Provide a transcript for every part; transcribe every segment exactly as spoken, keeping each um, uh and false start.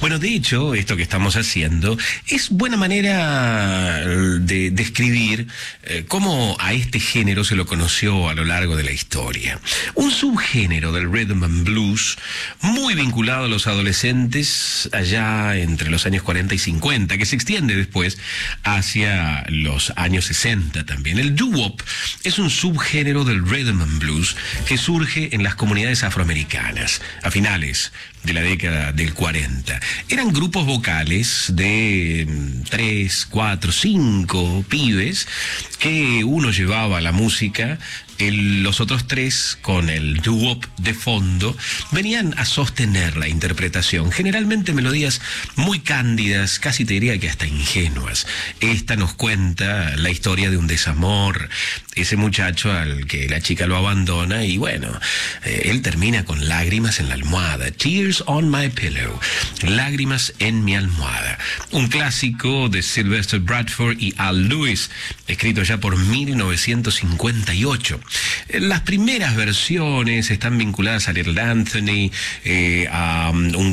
Bueno, de hecho, esto que estamos haciendo es buena manera de describir eh, cómo a este género se lo conoció a lo largo de la historia. Un subgénero del rhythm and blues muy vinculado a los adolescentes allá entre los años cuarenta y cincuenta, que se extiende después hacia los años sesenta también. El doo-wop es un subgénero del rhythm and blues que surge en las comunidades afroamericanas a finales de la década del cuarenta. Eran grupos vocales de tres, cuatro, cinco pibes que uno llevaba la música, el, los otros tres, con el doo-wop de fondo, venían a sostener la interpretación. Generalmente melodías muy cándidas, casi te diría que hasta ingenuas. Esta nos cuenta la historia de un desamor, ese muchacho al que la chica lo abandona y bueno, eh, él termina con lágrimas en la almohada. Tears on my pillow, lágrimas en mi almohada. Un clásico de Sylvester Bradford y Al Lewis, escrito ya por mil novecientos cincuenta y ocho. Las primeras versiones están vinculadas a Little Anthony, eh, a um, un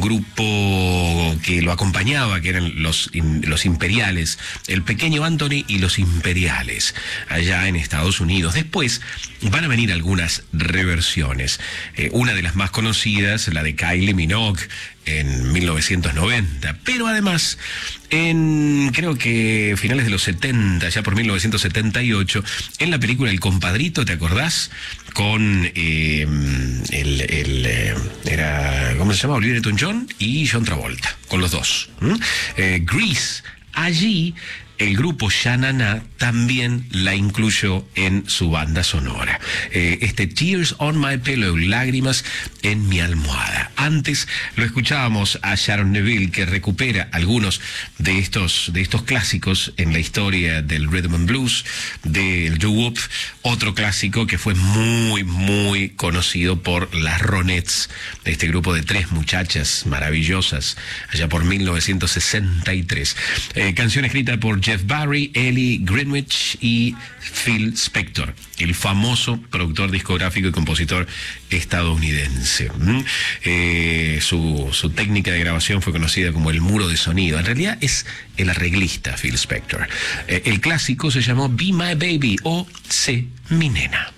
grupo que lo acompañaba, que eran los, los Imperiales, el Pequeño Anthony y los Imperiales, allá en Estados Unidos. Después van a venir algunas reversiones. Eh, una de las más conocidas, la de Kylie Minogue, en mil novecientos noventa, pero además en creo que finales de los setenta, ya por mil novecientos setenta y ocho, en la película El Compadrito, ¿te acordás? Con eh, el, el eh, era, ¿cómo se llama? Olivia Newton-John y John Travolta, con los dos. ¿Mm? Eh, Grease, allí el grupo Sha Na Na también la incluyó en su banda sonora. Eh, este Tears on My Pillow, lágrimas en mi almohada. Antes lo escuchábamos a Sharon Neville, que recupera algunos de estos, de estos clásicos en la historia del rhythm and blues, del doo-wop. Otro clásico que fue muy, muy conocido por las Ronettes, este grupo de tres muchachas maravillosas, allá por mil novecientos sesenta y tres. Eh, canción escrita por Jeff Barry, Ellie Greenwich y Phil Spector, el famoso productor discográfico y compositor estadounidense. ¿Mm? Eh, su, su técnica de grabación fue conocida como el muro de sonido. En realidad es el arreglista Phil Spector. Eh, el clásico se llamó Be My Baby o Sé Mi Nena.